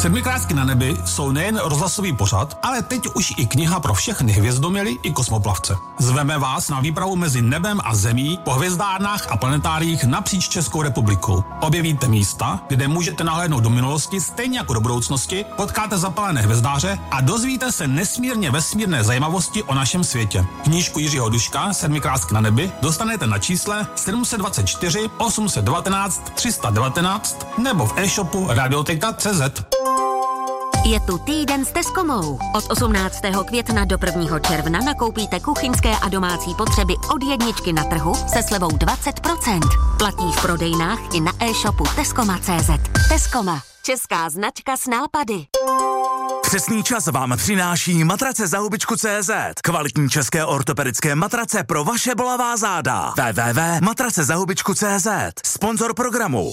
Sedmikrásky na nebi jsou nejen rozhlasový pořad, ale teď už i kniha pro všechny hvězdoměly i kosmoplavce. Zveme vás na výpravu mezi nebem a zemí po hvězdárnách a planetáriích napříč Českou republikou. Objevíte místa, kde můžete nahlédnout do minulosti stejně jako do budoucnosti, potkáte zapalené hvězdáře a dozvíte se nesmírně vesmírné zajímavosti o našem světě. Knížku Jiřího Duška Sedmikrásky na nebi dostanete na čísle 724 819 319 nebo v e-shopu Radioteka.cz. Je tu týden s Tescomou. Od 18. května do 1. června nakoupíte kuchyňské a domácí potřeby od jedničky na trhu se slevou 20%. Platí v prodejnách i na e-shopu Tescoma.cz. Tescoma. Česká značka s nápady. Přesný čas vám přináší matrace za hubičku.cz. Kvalitní české ortopedické matrace pro vaše bolavá záda. www.matracezahubičku.cz. Sponzor programu.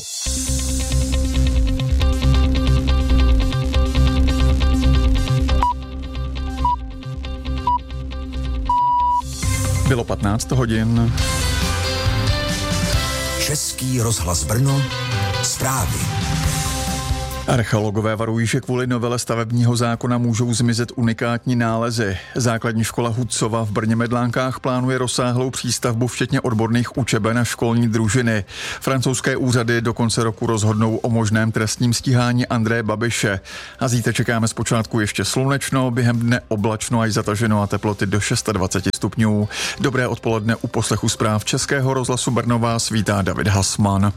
Bylo 15 hodin. Český rozhlas Brno. Zprávy. Archeologové varují, že kvůli novele stavebního zákona můžou zmizet unikátní nálezy. Základní škola Hudcova v Brně-Medlánkách plánuje rozsáhlou přístavbu včetně odborných učeben a školní družiny. Francouzské úřady do konce roku rozhodnou o možném trestním stíhání Andreje Babiše. A zítra čekáme zpočátku ještě slunečno, během dne oblačno až zataženo a teploty do 26 stupňů. Dobré odpoledne u poslechu zpráv Českého rozhlasu Brno vás vítá David Hasman.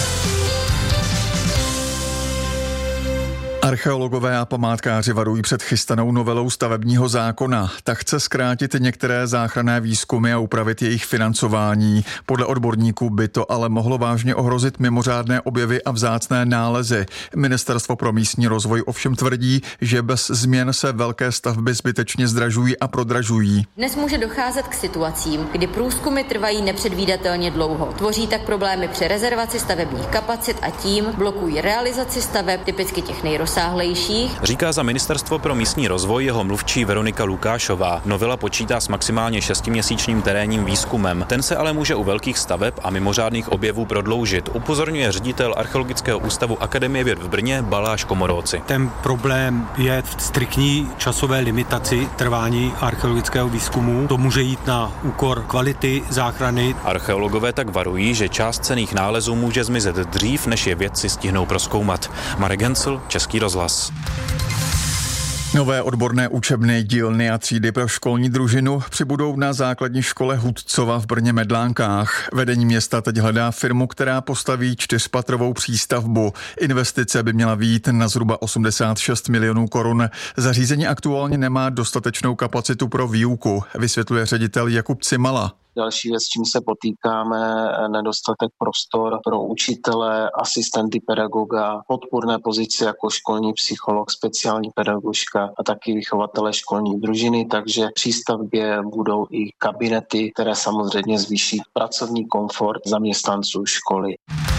Archeologové a památkáři varují před chystanou novelou stavebního zákona. Ta chce zkrátit některé záchranné výzkumy a upravit jejich financování. Podle odborníků by to ale mohlo vážně ohrozit mimořádné objevy a vzácné nálezy. Ministerstvo pro místní rozvoj ovšem tvrdí, že bez změn se velké stavby zbytečně zdražují a prodražují. Dnes může docházet k situacím, kdy průzkumy trvají nepředvídatelně dlouho. Tvoří tak problémy při rezervaci stavebních kapacit a tím blokují realizaci staveb, typicky těch nejrozsáhlejších. Říká za Ministerstvo pro místní rozvoj jeho mluvčí Veronika Lukášová. Novela počítá s maximálně 6měsíčním terénním výzkumem. Ten se ale může u velkých staveb a mimořádných objevů prodloužit, upozorňuje ředitel Archeologického ústavu Akademie věd v Brně Baláš Komoróci. Ten problém je v striktní časové limitaci trvání archeologického výzkumu. To může jít na úkor kvality záchrany. Archeologové tak varují, že část cenných nálezů může zmizet dřív, než je vědci stihnou prozkoumat. Marek Hencl, Český rozhlas. Nové odborné učebny, dílny a třídy pro školní družinu přibudou na základní škole Hudcova v Brně-Medlánkách. Vedení města teď hledá firmu, která postaví 4patrovou přístavbu. Investice by měla vyjít na zhruba 86 milionů korun. Zařízení aktuálně nemá dostatečnou kapacitu pro výuku, vysvětluje ředitel Jakub Cimala. Další věc, s čím se potýkáme, nedostatek prostor pro učitele, asistenty pedagoga, podpůrné pozice jako školní psycholog, speciální pedagožka a taky vychovatele školní družiny, takže v přístavbě budou i kabinety, které samozřejmě zvýší pracovní komfort zaměstnanců školy.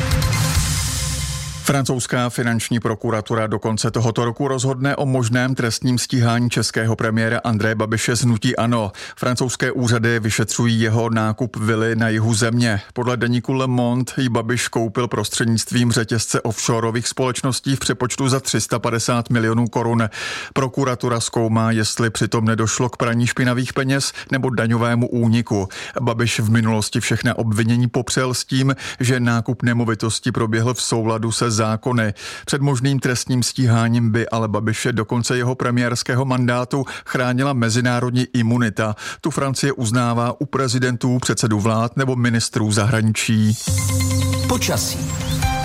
Francouzská finanční prokuratura do konce tohoto roku rozhodne o možném trestním stíhání českého premiéra Andreje Babiše z hnutí ANO. Francouzské úřady vyšetřují jeho nákup vily na jihu země. Podle deníku Le Monde ji Babiš koupil prostřednictvím řetězce offshoreových společností v přepočtu za 350 milionů korun. Prokuratura zkoumá, jestli přitom nedošlo k praní špinavých peněz nebo daňovému úniku. Babiš v minulosti všechna obvinění popřel s tím, že nákup nemovitosti proběhl v souladu se zákony. Před možným trestním stíháním by ale Babiše do konce jeho premiérského mandátu chránila mezinárodní imunita. Tu Francie uznává u prezidentů, předsedů vlád nebo ministrů zahraničí. Počasí.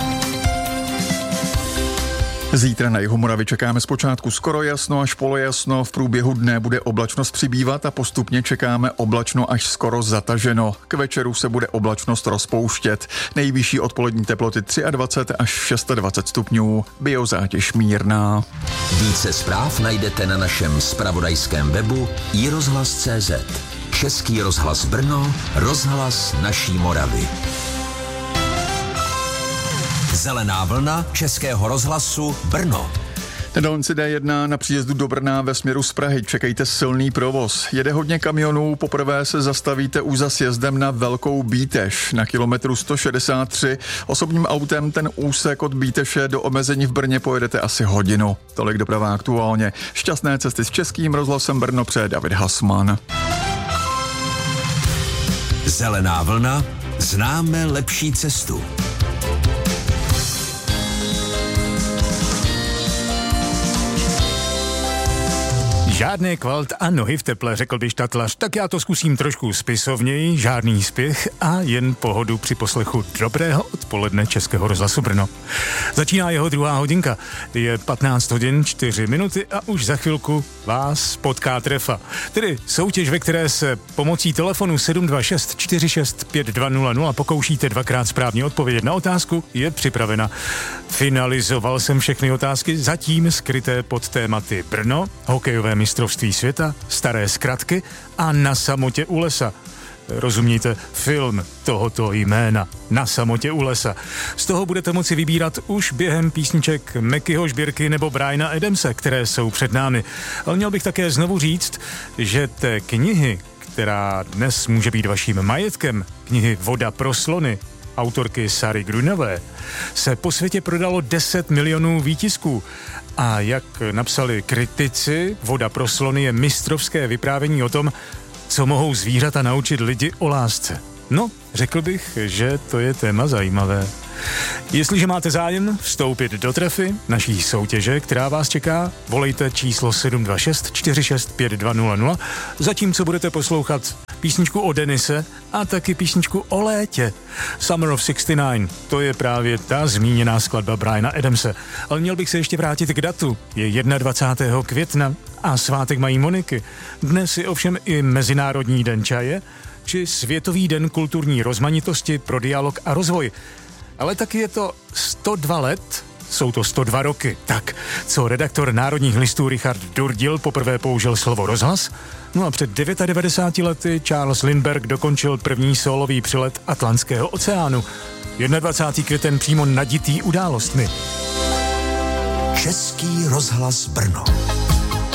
Zítra na jihu Moravy čekáme zpočátku skoro jasno až polojasno, v průběhu dne bude oblačnost přibývat a postupně čekáme oblačno až skoro zataženo. K večeru se bude oblačnost rozpouštět. Nejvyšší odpolední teploty 23 až 26 stupňů, biozátěž mírná. Více zpráv najdete na našem zpravodajském webu iRozhlas.cz. Český rozhlas Brno, rozhlas naší Moravy. Zelená vlna Českého rozhlasu Brno. Na dálnici D1 na příjezdu do Brna ve směru z Prahy čekejte silný provoz. Jede hodně kamionů, poprvé se zastavíte už za sjezdem na Velkou Bíteš. Na kilometru 163 osobním autem ten úsek od Bíteše do omezení v Brně pojedete asi hodinu. Tolik doprava aktuálně. Šťastné cesty s Českým rozhlasem Brno přeje David Hasman. Zelená vlna, známe lepší cestu. Žádné kvalt a nohy v teple, řekl by štatlař, tak já to zkusím trošku spisovněji, žádný spěch a jen pohodu při poslechu dobrého odpoledne Českého rozhlasu Brno. Začíná jeho druhá hodinka, je 15 hodin 4 minuty a už za chvilku vás potká trefa. Tedy soutěž, ve které se pomocí telefonu 726 46 5200 pokoušíte dvakrát správně odpovědět na otázku, je připravena. Finalizoval jsem všechny otázky, zatím skryté pod tématy Brno, hokejové mistrovství světa, staré zkratky a Na samotě u lesa. Rozumějte, film tohoto jména, Na samotě u lesa. Z toho budete moci vybírat už během písniček Mekyho Žbírky nebo Briana Adamse, které jsou před námi. Ale měl bych také znovu říct, že té knihy, která dnes může být vaším majetkem, knihy Voda pro slony, autorky Sary Grunové, se po světě prodalo 10 milionů výtisků. A jak napsali kritici, Voda pro slony je mistrovské vyprávění o tom, co mohou zvířata naučit lidi o lásce. No, řekl bych, že to je téma zajímavé. Jestliže máte zájem vstoupit do trefy naší soutěže, která vás čeká, volejte číslo 726 46 5200, zatímco budete poslouchat písničku o Denise a taky písničku o létě. Summer of 69, to je právě ta zmíněná skladba Briana Adamse. Ale měl bych se ještě vrátit k datu. Je 21. května a svátek mají Moniky. Dnes je ovšem i Mezinárodní den čaje, či Světový den kulturní rozmanitosti pro dialog a rozvoj. Ale taky je to 102 let, jsou to 102 roky. Tak, co redaktor Národních listů Richard Durdil poprvé použil slovo rozhlas? No a před 99 lety Charles Lindbergh dokončil první sólový přelet Atlantského oceánu. 21. květen přímo naditý událostmi. Český rozhlas Brno.